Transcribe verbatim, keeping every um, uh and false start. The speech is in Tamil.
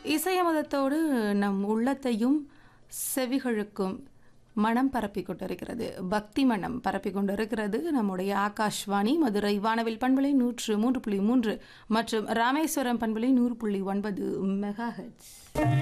இசையமதத்தோடு நம் உள்ளத்தையும் செவிகளுக்கும் மனம் பரப்பிக் கொண்டிருக்கிறது. பக்தி மனம் பரப்பிக் கொண்டிருக்கிறது நம்முடைய ஆகாஷ்வாணி மதுரை வானவில் பண்பலை நூற்று மூன்று புள்ளி மூன்று மற்றும் ராமேஸ்வரம் பண்பலை நூறு புள்ளி ஒன்பது மெகாஹெர்ட்ஸ்.